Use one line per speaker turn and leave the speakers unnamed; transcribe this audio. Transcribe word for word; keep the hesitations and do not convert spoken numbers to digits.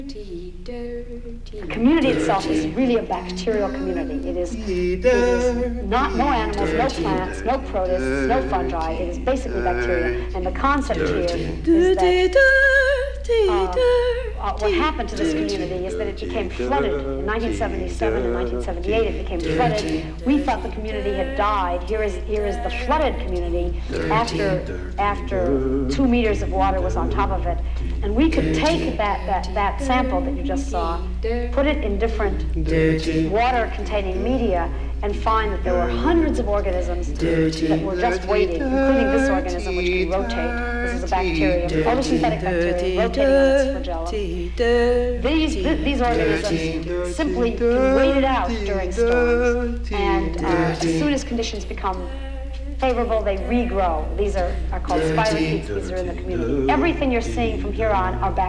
The community itself is really a bacterial community. It is, it is not no animals, no plants, no protists, no fungi. It is basically bacteria. And the concept here is that uh, uh, what happened to this community is that it became flooded in nineteen seventy-seven and nineteen seventy-eight. It became flooded. We thought the community had died. Here is here is the flooded community after after two meters of water was on top of it. And we could take that, that, that sample that you just saw, put it in different water-containing media, and find that there were hundreds of organisms that were just waiting, including this organism, which can rotate. This is a bacterium, photosynthetic bacterium, rotating on its flagella. These, th- these organisms simply can wait it out during storms, and uh, as soon as conditions become favorable, they regrow. These are, are called spirochetes. These are in the community. Everything you're seeing from here on are bacteria.